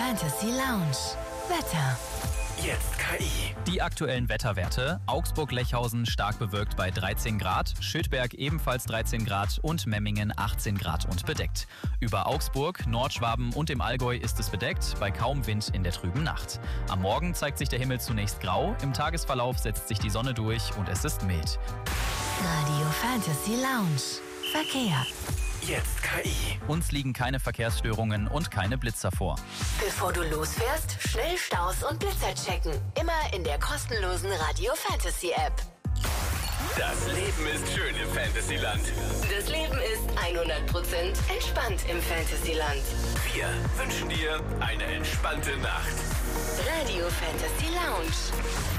Fantasy Lounge. Wetter. Jetzt KI. Die aktuellen Wetterwerte: Augsburg-Lechhausen stark bewölkt bei 13 Grad, Schödberg ebenfalls 13 Grad und Memmingen 18 Grad und bedeckt. Über Augsburg, Nordschwaben und dem Allgäu ist es bedeckt, bei kaum Wind in der trüben Nacht. Am Morgen zeigt sich der Himmel zunächst grau, im Tagesverlauf setzt sich die Sonne durch und es ist mild. Radio Fantasy Lounge. Verkehr. Jetzt KI. Uns liegen keine Verkehrsstörungen und keine Blitzer vor. Bevor du losfährst, schnell Staus und Blitzer checken. Immer in der kostenlosen Radio Fantasy App. Das Leben ist schön im Fantasyland. Das Leben ist 100% entspannt im Fantasyland. Wir wünschen dir eine entspannte Nacht. Radio Fantasy Lounge.